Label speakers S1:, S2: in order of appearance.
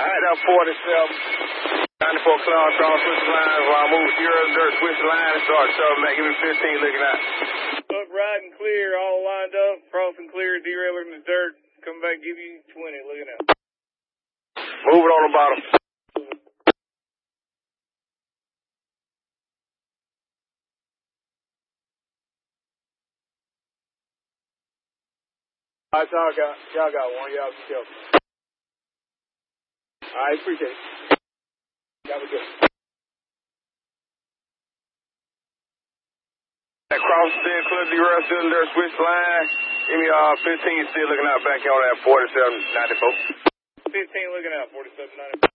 S1: Alright, now 47. 94 Cloud, cross switch line. While I move 0 dirt, switch line, and start shoving back. Give me 15 looking out.
S2: Up, right, and clear, all lined up. Crossing clear, derailer in the dirt. Come back, give you 20 looking out.
S1: Move it on the bottom.
S2: Alright, y'all got one. Y'all be careful. Alright, appreciate it. Y'all be good.
S1: Cross still, clear derail, still there, switch line. Give me 15 still looking out back on that 4794.
S2: 15 looking out, 4794.